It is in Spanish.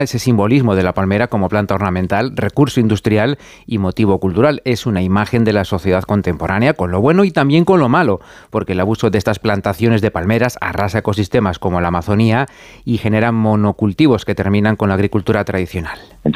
ese simbolismo de la palmera como planta ornamental, recurso industrial y motivo cultural. Es una imagen de la sociedad contemporánea, con lo bueno y también con lo malo, porque el abuso de estas plantaciones de palmeras arrasa ecosistemas como la Amazonía y genera monocultivos que terminan con la agricultura tradicional.